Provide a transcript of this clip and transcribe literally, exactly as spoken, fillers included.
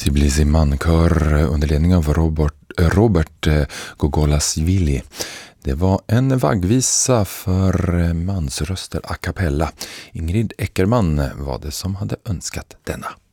Tbilisi mankör under ledning av Robert, Robert Gogolasvili. Det var en vaggvisa för mansröster a cappella. Ingrid Eckermann var det som hade önskat denna.